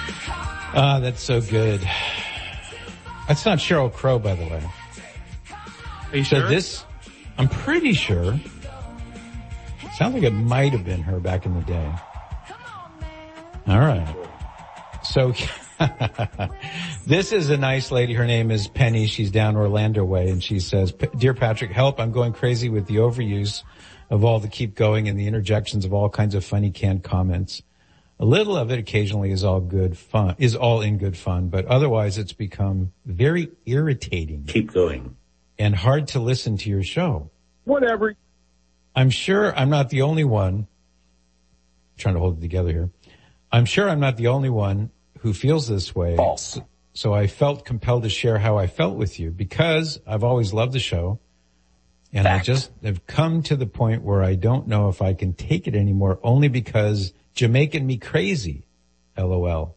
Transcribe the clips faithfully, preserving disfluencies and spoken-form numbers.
Ah, that's so good. That's not Sheryl Crow, by the way. Are you so sure? This, I'm pretty sure. Sounds like it might have been her back in the day. All right. So this is a nice lady. Her name is Penny. She's down Orlando way, and she says, "Dear Patrick, help. I'm going crazy with the overuse of all the keep going and the interjections of all kinds of funny canned comments. A little of it occasionally is all good fun, is all in good fun, but otherwise it's become very irritating. Keep going. And hard to listen to your show. Whatever. I'm sure I'm not the only one." I'm trying to hold it together here. "I'm sure I'm not the only one who feels this way. False. So I felt compelled to share how I felt with you because I've always loved the show. And Fact. I just have come to the point where I don't know if I can take it anymore, only because Jamaican me crazy. LOL."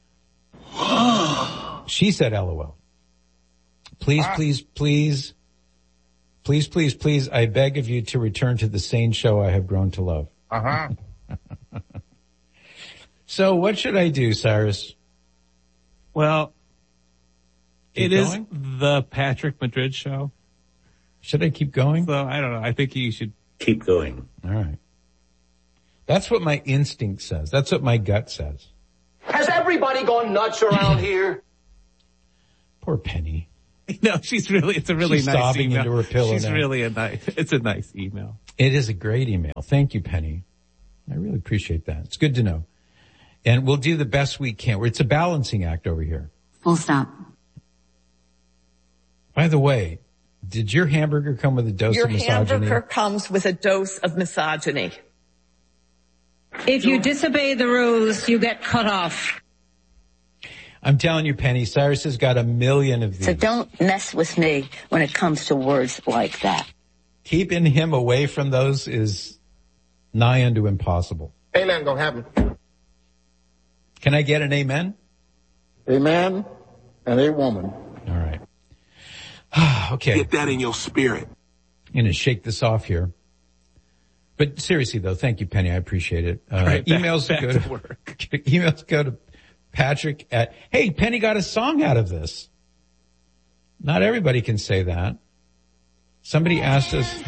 She said LOL. Please, ah. please, please, please, please, please, I beg of you to return to the sane show I have grown to love. Uh-huh. So what should I do, Cyrus? Well, keep it going? is the Patrick Madrid show. Should I keep going? So I don't know. I think you should keep going. All right. That's what my instinct says. That's what my gut says. Has everybody gone nuts around here? Poor Penny. No, she's really, it's a really she's nice sobbing email. Into her pillow She's now. really a nice, it's a nice email. It is a great email. Thank you, Penny. I really appreciate that. It's good to know. And we'll do the best we can. It's a balancing act over here. Full stop. By the way, did your hamburger come with a dose your of misogyny? Your hamburger comes with a dose of misogyny. If you disobey the rules, you get cut off. I'm telling you, Penny, Cyrus has got a million of these. So don't mess with me when it comes to words like that. Keeping him away from those is nigh unto impossible. Ain't nothing gonna happen. Can I get an amen? A man and a woman. All right. Okay. Get that in your spirit. I'm going to shake this off here. But seriously, though, thank you, Penny. I appreciate it. Uh, right, emails back, go back to, to work. Emails go to Patrick at, hey, Penny got a song out of this. Not everybody can say that. Somebody asked us,